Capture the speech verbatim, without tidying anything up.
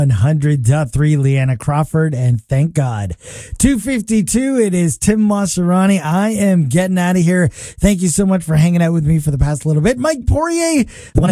one hundred point three Leanna Crawford, and thank God. two fifty-two, it is Tim Masserani. I am getting out of here. Thank you so much for hanging out with me for the past little bit. Mike Poirier, the one